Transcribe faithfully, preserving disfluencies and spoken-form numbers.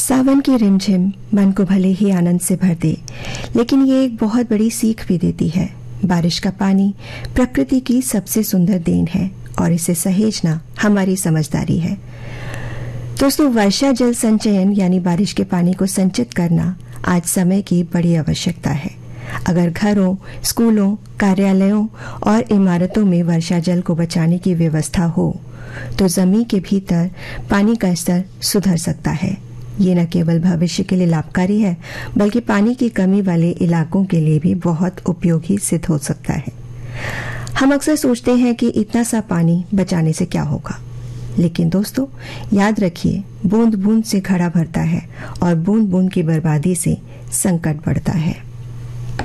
सावन की रिमझिम मन को भले ही आनंद से भर दे, लेकिन ये एक बहुत बड़ी सीख भी देती है। बारिश का पानी प्रकृति की सबसे सुंदर देन है और इसे सहेजना हमारी समझदारी है। दोस्तों, वर्षा जल संचयन यानी बारिश के पानी को संचित करना आज समय की बड़ी आवश्यकता है। अगर घरों, स्कूलों, कार्यालयों और इमारतों में वर्षा जल को बचाने की व्यवस्था हो तो जमीन के भीतर पानी का स्तर सुधर सकता है। ये न केवल भविष्य के लिए लाभकारी है, बल्कि पानी की कमी वाले इलाकों के लिए भी बहुत उपयोगी सिद्ध हो सकता है। हम अक्सर सोचते हैं कि इतना सा पानी बचाने से क्या होगा, लेकिन दोस्तों याद रखिए, बूंद बूंद से घड़ा भरता है और बूंद बूंद की बर्बादी से संकट बढ़ता है।